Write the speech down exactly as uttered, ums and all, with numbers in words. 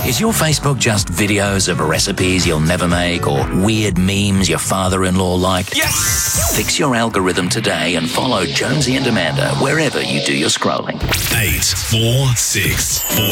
Is your Facebook just videos of recipes you'll never make or weird memes your father-in-law liked? Yes! Fix your algorithm today and follow Jonesy and Amanda wherever you do your scrolling. eight four six four